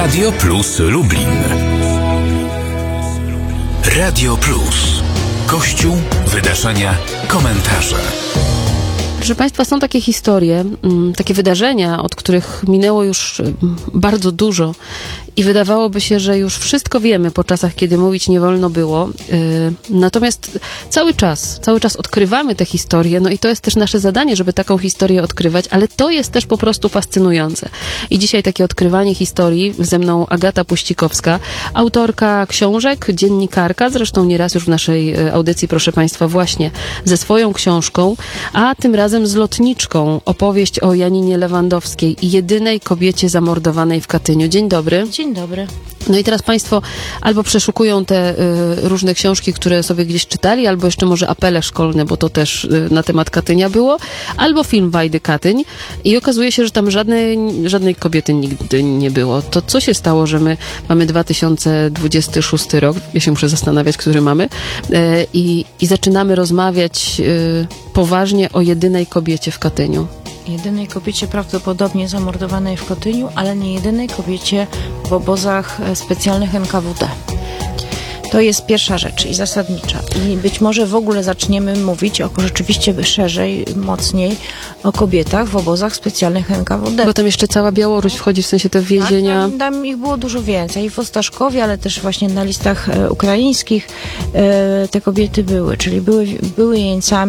Radio Plus Lublin. Radio Plus. Kościół, wydarzenia, komentarze. Proszę Państwa, są takie historie, takie wydarzenia, od których minęło już bardzo dużo i wydawałoby się, że już wszystko wiemy po czasach, kiedy mówić nie wolno było. Natomiast cały czas odkrywamy te historie, no i to jest też nasze zadanie, żeby taką historię odkrywać, ale to jest też po prostu fascynujące. I dzisiaj takie odkrywanie historii, ze mną Agata Puścikowska, autorka książek, dziennikarka, zresztą nieraz już w naszej audycji, proszę Państwa, właśnie ze swoją książką, a tym razem z lotniczką, opowieść o Janinie Lewandowskiej, jedynej kobiecie zamordowanej w Katyniu. Dzień dobry. Dzień dobry. No i teraz Państwo albo przeszukują te różne książki, które sobie gdzieś czytali, albo jeszcze może apele szkolne, bo to też na temat Katynia było, albo film Wajdy Katyń i okazuje się, że tam żadnej kobiety nigdy nie było. To co się stało, że my mamy 2026 rok, ja się muszę zastanawiać, który mamy, i zaczynamy rozmawiać poważnie o jedynej kobiecie w Katyniu. Jedynej kobiecie prawdopodobnie zamordowanej w Katyniu, ale nie jedynej kobiecie w obozach specjalnych NKWD. To jest pierwsza rzecz i zasadnicza. I być może w ogóle zaczniemy mówić rzeczywiście szerzej, mocniej o kobietach w obozach specjalnych NKWD. Bo tam jeszcze cała Białoruś wchodzi, w sensie te więzienia. Tam ich było dużo więcej. I w Ostaszkowie, ale też właśnie na listach ukraińskich te kobiety były. Czyli były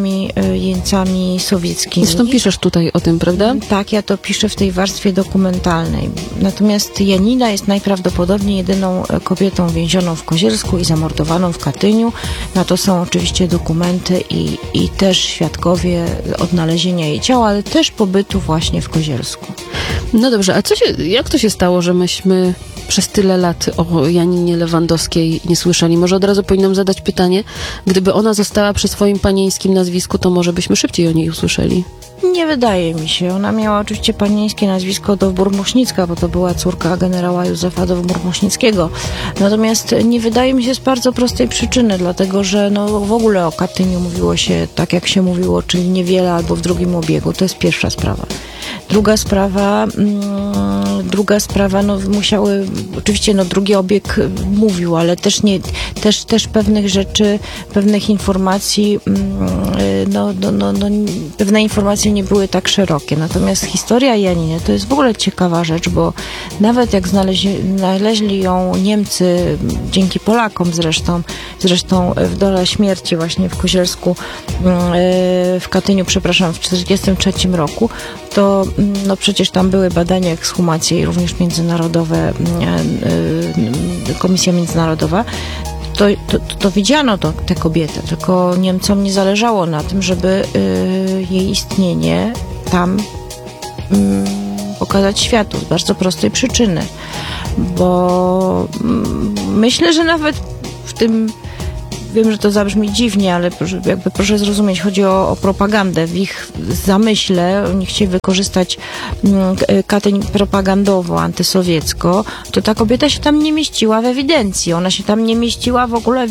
jeńcami sowieckimi. Zresztą piszesz tutaj o tym, prawda? Tak, ja to piszę w tej warstwie dokumentalnej. Natomiast Janina jest najprawdopodobniej jedyną kobietą więzioną w Kozielsku i zamordowaną w Katyniu. Na to są oczywiście dokumenty i też świadkowie odnalezienia jej ciała, ale też pobytu właśnie w Kozielsku. No dobrze, a jak to się stało, że myśmy przez tyle lat o Janinie Lewandowskiej nie słyszeli? Może od razu powinnam zadać pytanie, gdyby ona została przy swoim panieńskim nazwisku, to może byśmy szybciej o niej usłyszeli. Nie wydaje mi się. Ona miała oczywiście panieńskie nazwisko Dowbor-Muśnicka, bo to była córka generała Józefa Dowbor-Muśnickiego. Natomiast nie wydaje mi się z bardzo prostej przyczyny, dlatego że w ogóle o Katyniu mówiło się tak, jak się mówiło, czyli niewiele albo w drugim obiegu. To jest pierwsza sprawa. Druga sprawa, musiały, oczywiście drugi obieg mówił, ale też pewnych rzeczy, pewnych informacji, pewne informacje nie były tak szerokie. Natomiast historia Janiny to jest w ogóle ciekawa rzecz, bo nawet jak znaleźli ją Niemcy, dzięki Polakom zresztą w dole śmierci właśnie w Kozielsku, w Katyniu, przepraszam, w 1943 roku, to przecież tam były badania, ekshumacje i również międzynarodowe, Komisja Międzynarodowa, to widziano tę kobietę, tylko Niemcom nie zależało na tym, żeby jej istnienie tam pokazać światu z bardzo prostej przyczyny, bo myślę, że nawet w tym, wiem, że to zabrzmi dziwnie, ale proszę zrozumieć, chodzi o propagandę. W ich zamyśle oni chcieli wykorzystać Katyń propagandowo, antysowiecko, to ta kobieta się tam nie mieściła w ewidencji. Ona się tam nie mieściła w ogóle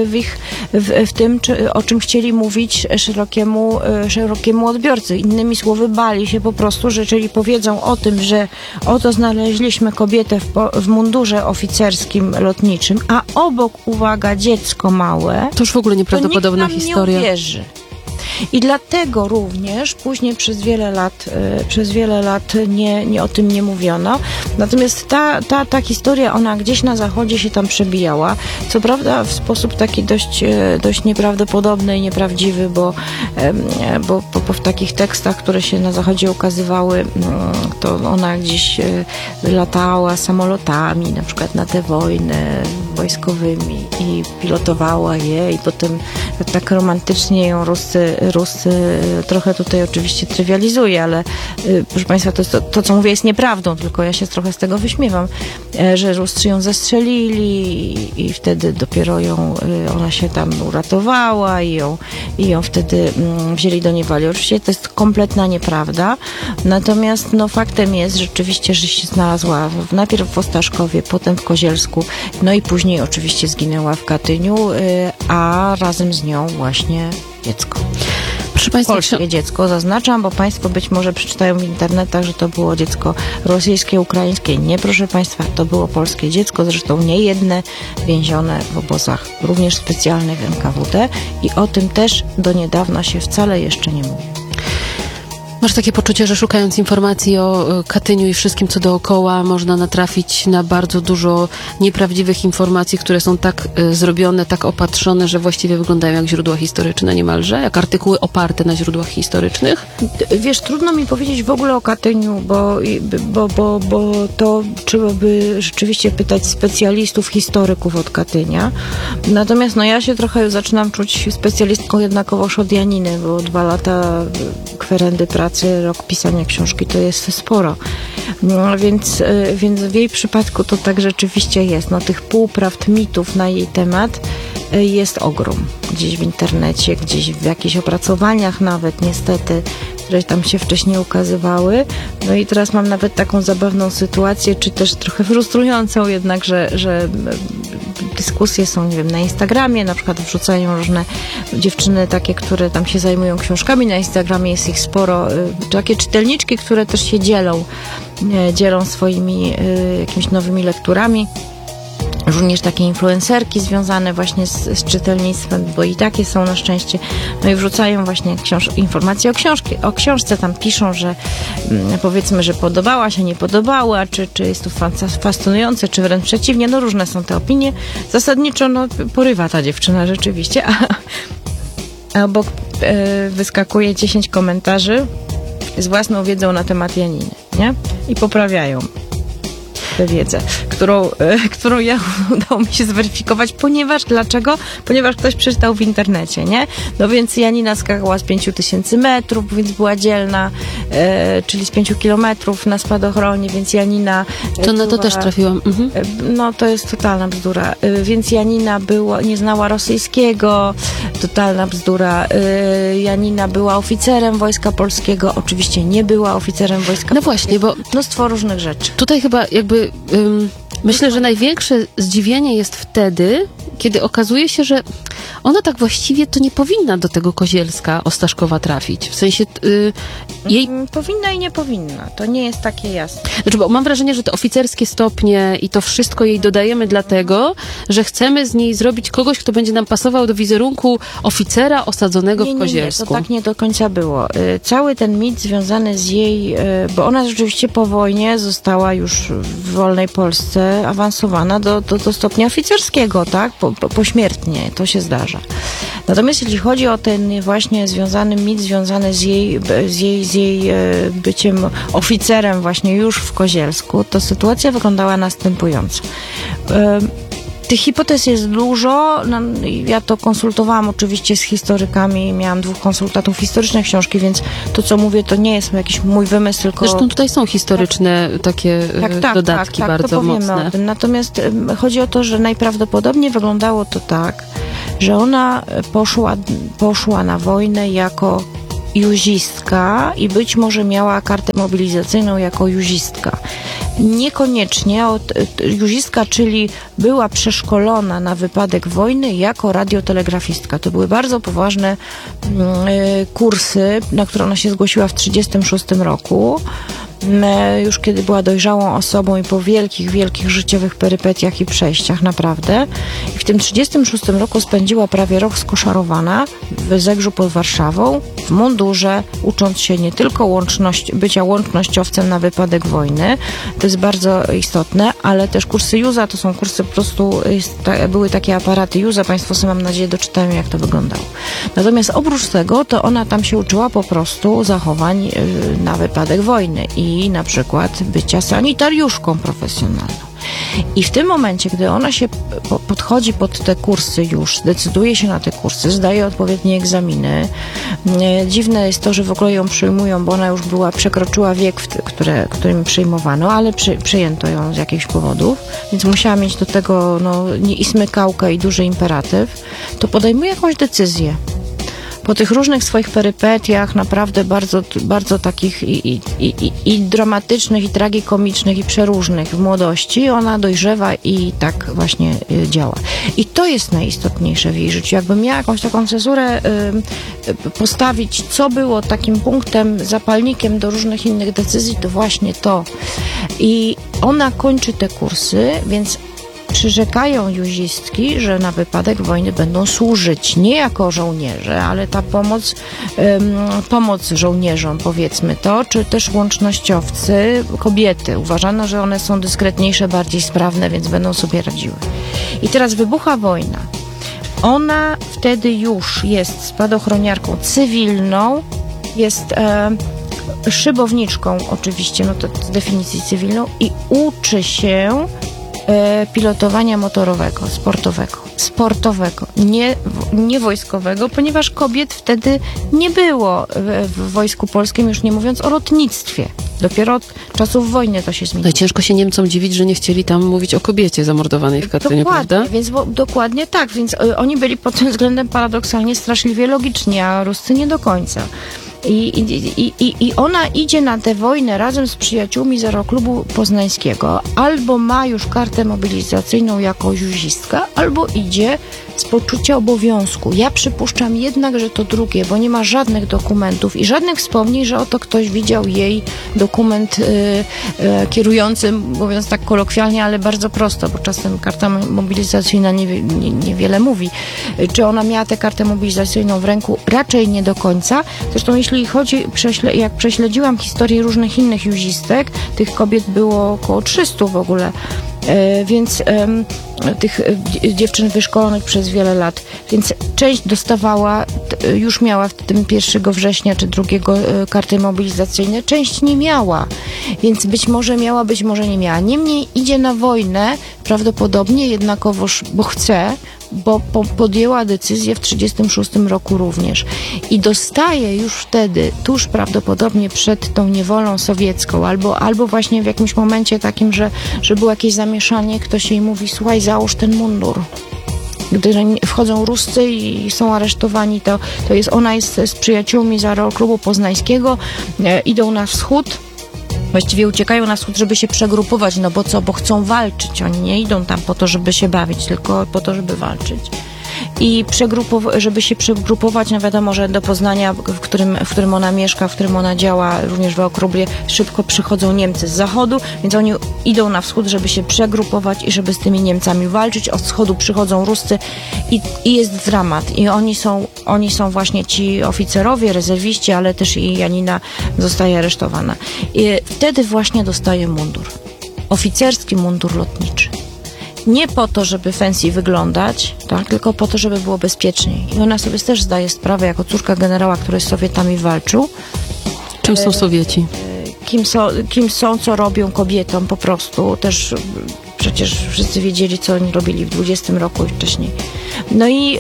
w tym, o czym chcieli mówić szerokiemu odbiorcy. Innymi słowy, bali się po prostu, że jeżeli powiedzą o tym, że oto znaleźliśmy kobietę w mundurze oficerskim lotniczym, a obok, uwaga, dziecko małe, to już w ogóle nieprawdopodobna to nikt nam historia. Nie uwierzy. I dlatego również później przez wiele lat nie o tym nie mówiono. Natomiast ta historia, ona gdzieś na zachodzie się tam przebijała. Co prawda w sposób taki dość nieprawdopodobny i nieprawdziwy, bo w takich tekstach, które się na zachodzie ukazywały, to ona gdzieś latała samolotami, na przykład na te wojny wojskowymi i pilotowała je i potem tak romantycznie ją Ruscy trochę tutaj oczywiście trywializuje, ale proszę Państwa, to co mówię jest nieprawdą, tylko ja się trochę z tego wyśmiewam, że Ruscy ją zestrzelili i wtedy dopiero ona się tam uratowała i ją wtedy wzięli do niewoli. Oczywiście to jest kompletna nieprawda, natomiast faktem jest rzeczywiście, że się znalazła najpierw w Ostaszkowie, potem w Kozielsku, i później oczywiście zginęła w Katyniu, a razem z nią właśnie dziecko. Proszę Państwa, polskie dziecko, zaznaczam, bo Państwo być może przeczytają w internetach, że to było dziecko rosyjskie, ukraińskie. Nie, proszę Państwa, to było polskie dziecko, zresztą nie jedne, więzione w obozach, również specjalnych NKWD i o tym też do niedawna się wcale jeszcze nie mówi. Masz takie poczucie, że szukając informacji o Katyniu i wszystkim, co dookoła, można natrafić na bardzo dużo nieprawdziwych informacji, które są tak zrobione, tak opatrzone, że właściwie wyglądają jak źródła historyczne niemalże, jak artykuły oparte na źródłach historycznych? Wiesz, trudno mi powiedzieć w ogóle o Katyniu, bo to trzeba by rzeczywiście pytać specjalistów, historyków od Katynia. Natomiast ja się trochę zaczynam czuć specjalistką jednakowoż od Janiny, bo 2 lata kwerendy pracy, rok pisania książki to jest sporo. Więc w jej przypadku to tak rzeczywiście jest. Tych półprawd, mitów na jej temat jest ogrom. Gdzieś w internecie, gdzieś w jakichś opracowaniach nawet niestety, które tam się wcześniej ukazywały. I teraz mam nawet taką zabawną sytuację, czy też trochę frustrującą jednak, że dyskusje są, nie wiem, na Instagramie, na przykład wrzucają różne dziewczyny takie, które tam się zajmują książkami, na Instagramie jest ich sporo, takie czytelniczki, które też się dzielą swoimi jakimiś nowymi lekturami. Również takie influencerki związane właśnie z czytelnictwem, bo i takie są na szczęście. I wrzucają właśnie informacje o książce, tam piszą, że powiedzmy, że podobała się, nie podobała, czy jest to fascynujące, czy wręcz przeciwnie. Różne są te opinie. Zasadniczo porywa ta dziewczyna rzeczywiście, a obok wyskakuje 10 komentarzy z własną wiedzą na temat Janiny, nie? I poprawiają tę wiedzę, którą udało mi się zweryfikować, dlaczego? Ponieważ ktoś przeczytał w internecie, nie? Więc Janina skakała z 5000 metrów, więc była dzielna, czyli z 5 kilometrów na spadochronie, więc Janina... To na to też trafiłam. Mhm. To jest totalna bzdura. Więc Janina nie znała rosyjskiego, totalna bzdura. Janina była oficerem Wojska Polskiego, oczywiście nie była oficerem Wojska Polskiego. Właśnie, bo mnóstwo różnych rzeczy. Tutaj chyba myślę, że największe zdziwienie jest wtedy, kiedy okazuje się, że ona tak właściwie to nie powinna do tego Kozielska Ostaszkowa trafić. W sensie jej... Powinna i nie powinna. To nie jest takie jasne. Znaczy, bo mam wrażenie, że te oficerskie stopnie i to wszystko jej dodajemy dlatego, że chcemy z niej zrobić kogoś, kto będzie nam pasował do wizerunku oficera osadzonego w Kozielsku. Nie, to tak nie do końca było. Cały ten mit związany z jej... Bo ona rzeczywiście po wojnie została już w wolnej Polsce awansowana do stopnia oficerskiego, tak? Pośmiertnie. To się zdarza. Natomiast jeśli chodzi o ten właśnie mit związany z jej byciem oficerem właśnie już w Kozielsku, to sytuacja wyglądała następująco. Tych hipotez jest dużo. Ja to konsultowałam oczywiście z historykami. Miałam 2 konsultantów historycznych książki, więc to, co mówię, to nie jest jakiś mój wymysł, tylko... Zresztą tutaj są historyczne takie dodatki bardzo to powiemy mocne. O tym. Natomiast chodzi o to, że najprawdopodobniej wyglądało to tak, że ona poszła na wojnę jako juzistka i być może miała kartę mobilizacyjną jako juzistka. Niekoniecznie juzistka, czyli była przeszkolona na wypadek wojny jako radiotelegrafistka. To były bardzo poważne kursy, na które ona się zgłosiła w 1936 roku. Już kiedy była dojrzałą osobą i po wielkich, wielkich życiowych perypetiach i przejściach, naprawdę. I w tym 1936 roku spędziła prawie rok skoszarowana w Zegrzu pod Warszawą, w mundurze, ucząc się nie tylko bycia łącznościowcem na wypadek wojny, to jest bardzo istotne, ale też kursy Józa, to są kursy po prostu, były takie aparaty Józa, Państwo sobie, mam nadzieję, doczytają, jak to wyglądało. Natomiast oprócz tego, to ona tam się uczyła po prostu zachowań na wypadek wojny i na przykład bycia sanitariuszką profesjonalną. I w tym momencie, gdy ona się podchodzi pod te kursy już, decyduje się na te kursy, zdaje odpowiednie egzaminy. Dziwne jest to, że w ogóle ją przyjmują, bo ona już przekroczyła wiek, którym przyjmowano, ale przyjęto ją z jakichś powodów, więc musiała mieć do tego i smykałkę i duży imperatyw, to podejmuje jakąś decyzję. po tych różnych swoich perypetiach, naprawdę bardzo, bardzo takich i dramatycznych, i tragikomicznych, i przeróżnych w młodości, ona dojrzewa i tak właśnie działa. I to jest najistotniejsze w jej życiu. Jakbym miała jakąś taką cezurę postawić, co było takim punktem, zapalnikiem do różnych innych decyzji, to właśnie to. I ona kończy te kursy, więc przyrzekają juzistki, że na wypadek wojny będą służyć nie jako żołnierze, ale ta pomoc żołnierzom, powiedzmy to, czy też łącznościowcy, kobiety. Uważano, że one są dyskretniejsze, bardziej sprawne, więc będą sobie radziły. I teraz wybucha wojna. Ona wtedy już jest spadochroniarką cywilną, jest szybowniczką oczywiście, no to z definicji cywilną, i uczy się pilotowania motorowego, sportowego, nie wojskowego, ponieważ kobiet wtedy nie było w Wojsku Polskim, już nie mówiąc o lotnictwie. Dopiero od czasów wojny to się zmieniło. No i ciężko się Niemcom dziwić, że nie chcieli tam mówić o kobiecie zamordowanej w Katyniu, prawda? Więc dokładnie tak, więc oni byli pod tym względem paradoksalnie straszliwie logiczni, a Ruscy nie do końca. I ona idzie na tę wojnę razem z przyjaciółmi z Aeroklubu Poznańskiego. Albo ma już kartę mobilizacyjną jako juzistka, albo idzie z poczucia obowiązku. Ja przypuszczam jednak, że to drugie, bo nie ma żadnych dokumentów i żadnych wspomnień, że oto ktoś widział jej dokument kierujący, mówiąc tak kolokwialnie, ale bardzo prosto, bo czasem karta mobilizacyjna niewiele mówi. Czy ona miała tę kartę mobilizacyjną w ręku? Raczej nie do końca. Zresztą jeśli chodzi, jak prześledziłam historię różnych innych juzistek, tych kobiet było około 300 w ogóle, więc tych dziewczyn wyszkolonych przez wiele lat, więc część dostawała, już miała w tym 1 września czy 2 karty mobilizacyjne, część nie miała, więc być może miała, być może nie miała. Niemniej idzie na wojnę prawdopodobnie jednakowoż, bo chce, bo podjęła decyzję w 1936 roku również. I dostaje już wtedy, tuż prawdopodobnie przed tą niewolą sowiecką, albo właśnie w jakimś momencie takim, że było jakieś zamieszanie, ktoś jej mówi: słuchaj, załóż ten mundur. Gdy wchodzą Ruscy i są aresztowani, ona jest z przyjaciółmi z Aeroklubu Poznańskiego, idą na wschód. Właściwie uciekają na wschód, żeby się przegrupować, no bo co, bo chcą walczyć. Oni nie idą tam po to, żeby się bawić, tylko po to, żeby walczyć. I żeby się przegrupować, no wiadomo, że do Poznania, w którym ona mieszka, w którym ona działa, również w Aeroklubie, szybko przychodzą Niemcy z zachodu, więc oni idą na wschód, żeby się przegrupować i żeby z tymi Niemcami walczyć. Od wschodu przychodzą Ruscy i jest dramat. I oni są właśnie ci oficerowie, rezerwiści, ale też i Janina zostaje aresztowana. I wtedy właśnie dostaje mundur. Oficerski mundur lotniczy. Nie po to, żeby fancy wyglądać, tak, tylko po to, żeby było bezpieczniej. I ona sobie też zdaje sprawę, jako córka generała, który z Sowietami walczył. Czym są Sowieci? Kim są, co robią kobietom po prostu. Też przecież wszyscy wiedzieli, co oni robili w 20 roku i wcześniej. No i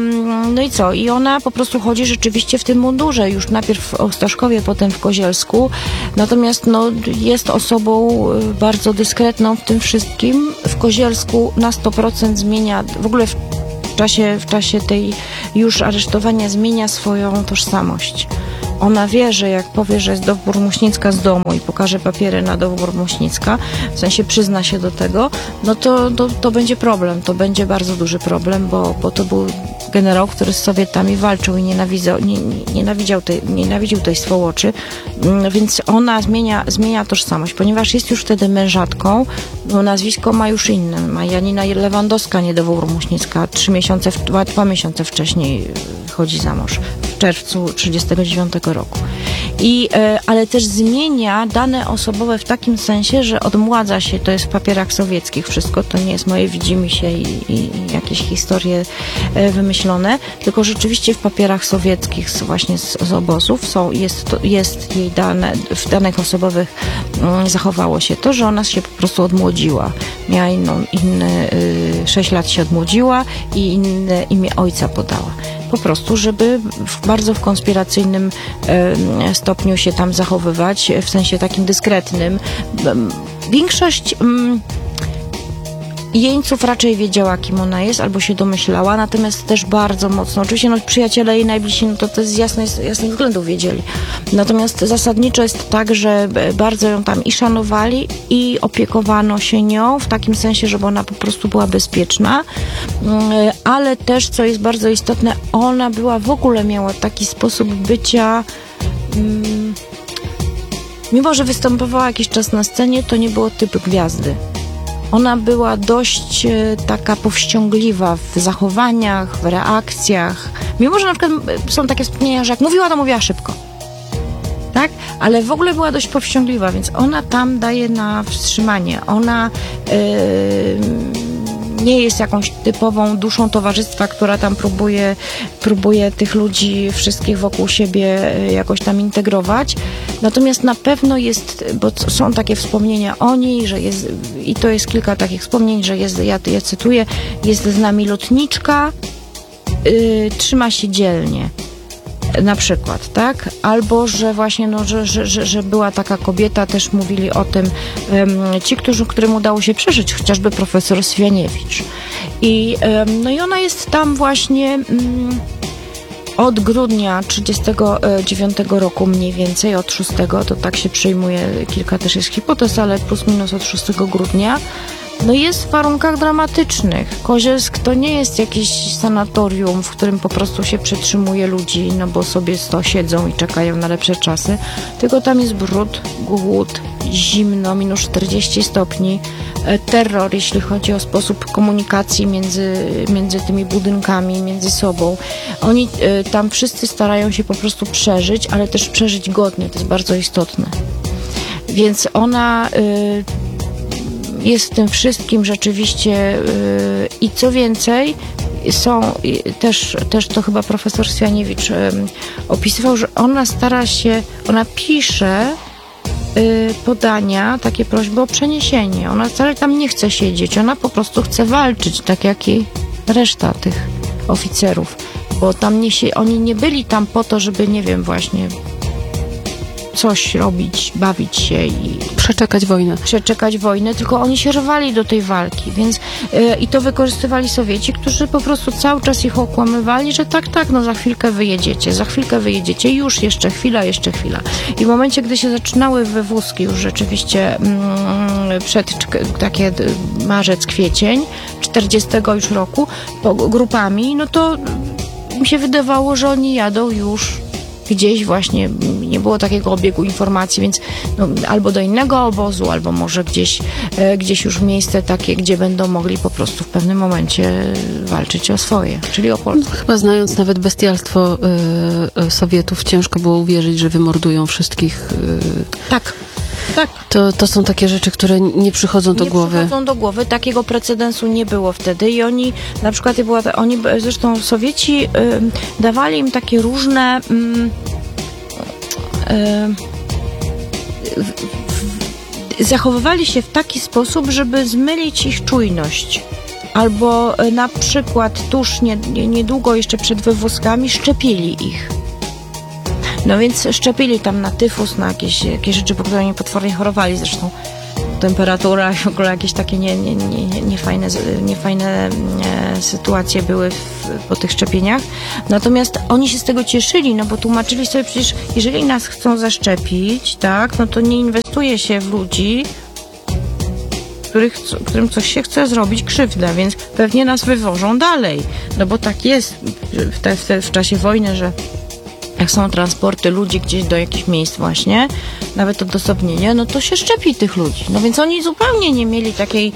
co? I ona po prostu chodzi rzeczywiście w tym mundurze. Już najpierw w Ostaszkowie, potem w Kozielsku. Natomiast jest osobą bardzo dyskretną w tym wszystkim. W Kozielsku na 100% zmienia, w ogóle w czasie tej już aresztowania zmienia swoją tożsamość. Ona wie, że jak powie, że jest Dowbor-Muśnicka z domu i pokaże papiery na Dowbor-Muśnicka, w sensie przyzna się do tego, no to będzie problem. To będzie bardzo duży problem, bo to był generał, który z Sowietami walczył i nienawidził tej swołoczy, więc ona zmienia tożsamość, ponieważ jest już wtedy mężatką, bo nazwisko ma już inne. Ma Janina Lewandowska, nie Dowbor-Muśnicka. 2 miesiące wcześniej wychodzi za mąż. W czerwcu 1939 roku. Ale też zmienia dane osobowe w takim sensie, że odmładza się, to jest w papierach sowieckich wszystko, to nie jest moje widzimisię i jakieś historie wymyślone, tylko rzeczywiście w papierach sowieckich właśnie z obozów jest jej w danych osobowych zachowało się to, że ona się po prostu odmłodziła. Miała 6 lat się odmłodziła i inne imię ojca podała. Po prostu, żeby bardzo w konspiracyjnym stopniu się tam zachowywać, w sensie takim dyskretnym. Większość Jeńców raczej wiedziała, kim ona jest, albo się domyślała, natomiast też bardzo mocno, oczywiście przyjaciele jej najbliżsi, to z jasnych względów wiedzieli. Natomiast zasadniczo jest tak, że bardzo ją tam i szanowali, i opiekowano się nią, w takim sensie, żeby ona po prostu była bezpieczna, ale też, co jest bardzo istotne, ona w ogóle miała taki sposób bycia, mimo że występowała jakiś czas na scenie, to nie było typ gwiazdy. Ona była dość taka powściągliwa w zachowaniach, w reakcjach. Mimo że na przykład są takie wspomnienia, że jak mówiła, to mówiła szybko. Tak? Ale w ogóle była dość powściągliwa, więc ona tam daje na wstrzymanie. Ona nie jest jakąś typową duszą towarzystwa, która tam próbuje tych ludzi wszystkich wokół siebie jakoś tam integrować. Natomiast na pewno jest, bo są takie wspomnienia o niej, że jest, i to jest kilka takich wspomnień, że jest, ja cytuję, jest z nami lotniczka, trzyma się dzielnie. Na przykład, tak? Albo, że właśnie, że była taka kobieta, też mówili o tym ci, którym udało się przeżyć, chociażby profesor Swianiewicz. I ona jest tam właśnie od grudnia 1939 roku mniej więcej, od 6, to tak się przyjmuje, kilka też jest hipotez, ale plus minus od 6 grudnia. Jest w warunkach dramatycznych. Kozielsk to nie jest jakieś sanatorium, w którym po prostu się przetrzymuje ludzi, bo sobie siedzą i czekają na lepsze czasy, tylko tam jest brud, głód, zimno, minus 40 stopni, terror, jeśli chodzi o sposób komunikacji między tymi budynkami, między sobą. Oni tam wszyscy starają się po prostu przeżyć, ale też przeżyć godnie, to jest bardzo istotne. Więc ona jest w tym wszystkim rzeczywiście i co więcej, są też to chyba profesor Swianiewicz opisywał, że ona pisze podania, takie prośby o przeniesienie. Ona wcale tam nie chce siedzieć, ona po prostu chce walczyć, tak jak i reszta tych oficerów, bo tam oni nie byli tam po to, żeby, nie wiem, właśnie coś robić, bawić się i przeczekać wojnę, tylko oni się rwali do tej walki, więc i to wykorzystywali Sowieci, którzy po prostu cały czas ich okłamywali, że tak, za chwilkę wyjedziecie, już jeszcze chwila. I w momencie, gdy się zaczynały wywózki już rzeczywiście przed takie marzec, kwiecień 40 już roku, grupami, to im się wydawało, że oni jadą już gdzieś właśnie, nie było takiego obiegu informacji, więc albo do innego obozu, albo może gdzieś już miejsce takie, gdzie będą mogli po prostu w pewnym momencie walczyć o swoje, czyli o Polskę. Chyba znając nawet bestialstwo Sowietów, ciężko było uwierzyć, że wymordują wszystkich. Tak. To są takie rzeczy, które nie przychodzą do głowy. Nie przychodzą do głowy. Takiego precedensu nie było wtedy i oni, na przykład zresztą Sowieci dawali im takie różne zachowywali się w taki sposób, żeby zmylić ich czujność. Albo na przykład tuż niedługo jeszcze przed wywózkami szczepili ich. Więc szczepili tam na tyfus, na jakieś rzeczy, po które oni potwornie chorowali, zresztą temperatura i w ogóle jakieś takie niefajne sytuacje były po tych szczepieniach. Natomiast oni się z tego cieszyli, bo tłumaczyli sobie przecież, jeżeli nas chcą zaszczepić, tak, to nie inwestuje się w ludzi, którym coś się chce zrobić krzywdę, więc pewnie nas wywożą dalej. Bo tak jest w czasie wojny, że jak są transporty ludzi gdzieś do jakichś miejsc właśnie, nawet odosobnienie, to się szczepi tych ludzi. Więc oni zupełnie nie mieli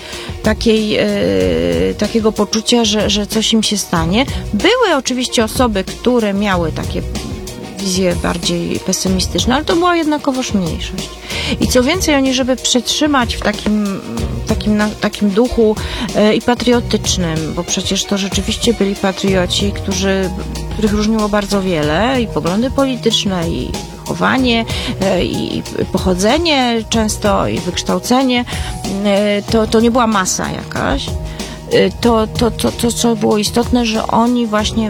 takiego poczucia, że coś im się stanie. Były oczywiście osoby, które miały takie wizje bardziej pesymistyczne, ale to była jednakowoż mniejszość. I co więcej, oni, żeby przetrzymać w takim duchu i patriotycznym, bo przecież to rzeczywiście byli patrioci, których różniło bardzo wiele, i poglądy polityczne, i wychowanie, i pochodzenie często, i wykształcenie, to nie była masa jakaś. To, co było istotne, że oni właśnie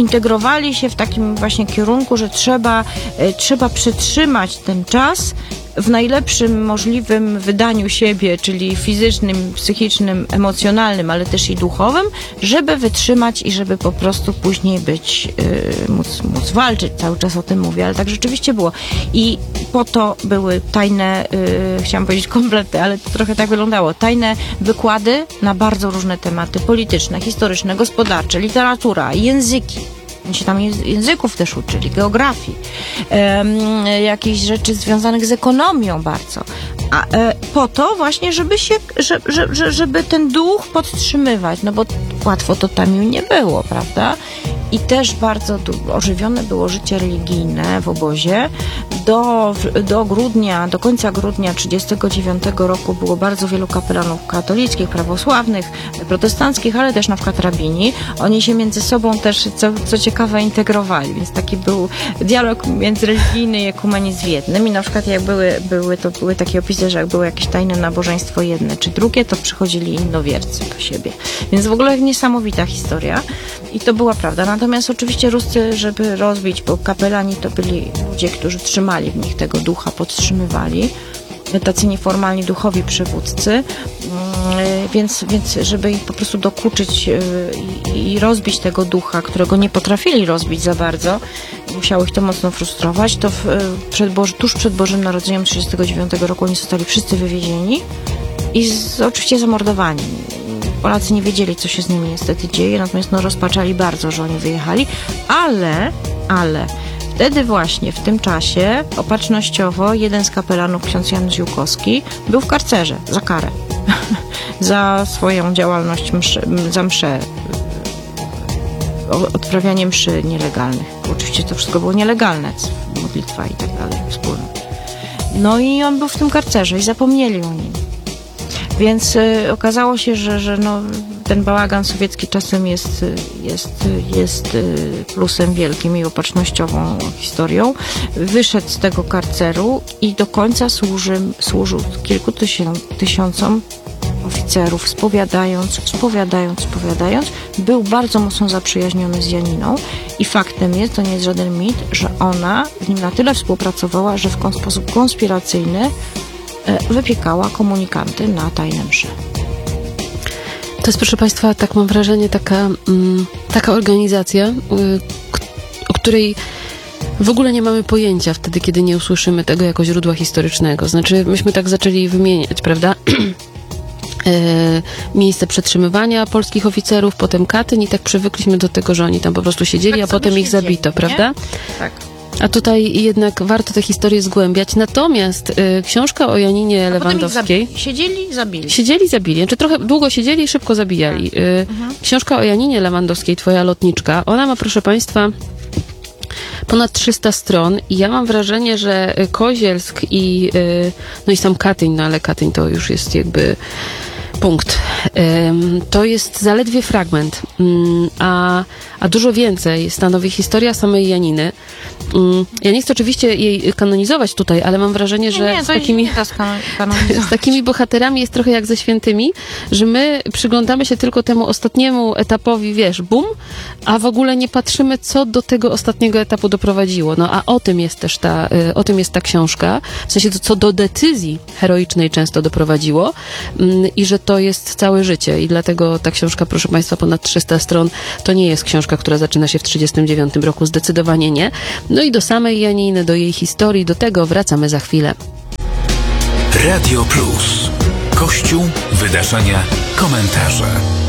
integrowali się w takim właśnie kierunku, że trzeba przetrzymać ten czas w najlepszym możliwym wydaniu siebie, czyli fizycznym, psychicznym, emocjonalnym, ale też i duchowym, żeby wytrzymać i żeby po prostu później móc walczyć. Cały czas o tym mówię, ale tak rzeczywiście było. I po to były tajne, chciałam powiedzieć komplety, ale to trochę tak wyglądało, tajne wykłady na bardzo różne tematy polityczne, historyczne, gospodarcze, literatura, języki. Oni się tam języków też uczyli, geografii, jakichś rzeczy związanych z ekonomią bardzo. A po to właśnie, żeby ten duch podtrzymywać, no bo łatwo to tam nie było, prawda? I też bardzo ożywione było życie religijne w obozie. Do końca grudnia 1939 roku było bardzo wielu kapelanów katolickich, prawosławnych, protestanckich, ale też na przykład rabini. Oni się między sobą też, co ciekawe, integrowali, więc taki był dialog międzyreligijny i ekumenizm w jednym. I na przykład jak były takie opisy, że jak było jakieś tajne nabożeństwo jedne czy drugie, to przychodzili innowiercy do siebie. Więc w ogóle niesamowita historia. I to była prawda. Natomiast oczywiście Ruscy, żeby rozbić, bo kapelani to byli ludzie, którzy trzymali w nich tego ducha, podtrzymywali. Tacy nieformalni duchowi przywódcy. Więc żeby ich po prostu dokuczyć i rozbić tego ducha, którego nie potrafili rozbić za bardzo, musiało ich to mocno frustrować, to tuż przed Bożym Narodzeniem 1939 roku oni zostali wszyscy wywiezieni i oczywiście zamordowani. Polacy nie wiedzieli, co się z nimi niestety dzieje, natomiast rozpaczali bardzo, że oni wyjechali, ale wtedy właśnie, w tym czasie, opatrznościowo, jeden z kapelanów, ksiądz Jan Ziółkowski, był w karcerze za karę. Za swoją działalność za msze, odprawianie mszy nielegalnych. Oczywiście to wszystko było nielegalne, modlitwa i tak dalej, wspólne. No i on był w tym karcerze i zapomnieli o nim. Więc okazało się, że ten bałagan sowiecki czasem jest plusem wielkim i opatrznościową historią. Wyszedł z tego karceru i do końca służył kilku tysiącom oficerów, spowiadając. Był bardzo mocno zaprzyjaźniony z Janiną i faktem jest, to nie jest żaden mit, że ona z nim na tyle współpracowała, że w sposób konspiracyjny wypiekała komunikanty na tajne msze. To jest, proszę Państwa, tak mam wrażenie, taka organizacja, o której w ogóle nie mamy pojęcia wtedy, kiedy nie usłyszymy tego jako źródła historycznego. Znaczy, myśmy tak zaczęli wymieniać, prawda? Miejsce przetrzymywania polskich oficerów, potem Katyń i tak przywykliśmy do tego, że oni tam po prostu siedzieli, tak, a potem ich zabito, prawda? Tak. A tutaj jednak warto tę historię zgłębiać. Natomiast książka o Janinie Lewandowskiej... Siedzieli, zabili. Znaczy trochę długo siedzieli i szybko zabijali. Książka o Janinie Lewandowskiej, Twoja lotniczka, ona ma, proszę Państwa, ponad 300 stron i ja mam wrażenie, że Kozielsk i sam Katyń, ale Katyń to już jest jakby punkt. To jest zaledwie fragment, a dużo więcej stanowi historia samej Janiny. Ja nie chcę oczywiście jej kanonizować tutaj, ale mam wrażenie, że z takimi bohaterami jest trochę jak ze świętymi, że my przyglądamy się tylko temu ostatniemu etapowi, bum, a w ogóle nie patrzymy, co do tego ostatniego etapu doprowadziło. No a o tym jest też ta książka, w sensie co do decyzji heroicznej często doprowadziło i że to jest całe życie i dlatego ta książka, proszę Państwa, ponad 300 stron, to nie jest książka, która zaczyna się w 1939 roku, zdecydowanie nie. No i do samej Janiny, do jej historii, do tego wracamy za chwilę. Radio Plus. Kościół, wydarzenia, komentarze.